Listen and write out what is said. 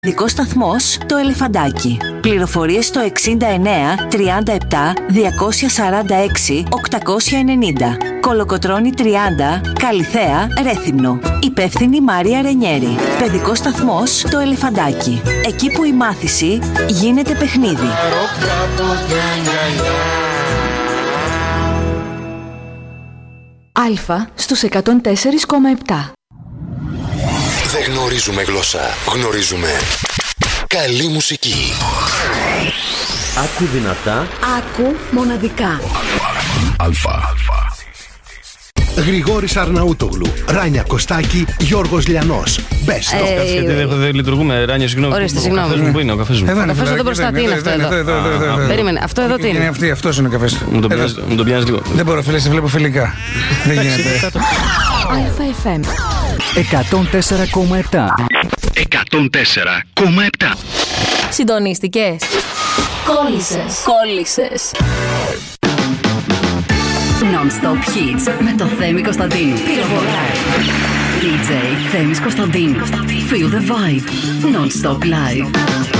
Παιδικός σταθμός Το Ελεφαντάκι. Πληροφορίες στο 69 37 246 890. Κολοκοτρώνη 30, Καλιθέα, Ρέθυμνο. Υπεύθυνη Μάρια Ρενιέρη. Παιδικός σταθμός Το Ελεφαντάκι. Εκεί που η μάθηση γίνεται παιχνίδι. Αλφα στους 104,7. Δεν γνωρίζουμε γλώσσα, γνωρίζουμε καλή μουσική. Άκου δυνατά. Άκου μοναδικά. Αλφα. Γρηγόρης Αρναούτογλου, Ράνια Κωστάκη, Γιώργος Λιανός. Best of. Δεν λειτουργούμε, Ράνια, συγγνώμη. Ορίστε, συγγνώμη. Πού είναι ο καφές μου? Ο καφές εδώ μπροστά, τι είναι αυτό εδώ? Περίμενε, αυτό εδώ τι είναι? Αυτός είναι ο καφές του. Μου τον πιάνεις λίγο? Δεν μπορώ, φίλε, σε βλέπω φιλικά. Δεν γίνεται. Αλφα FM 104,7. 104,7. Συντονίστηκες? Κόλλησες. Non-stop hits με το Θέμη Κωνσταντίνου. Πυροβολάει. DJ Θέμης Κωνσταντίνου. Feel the vibe. Non-stop live.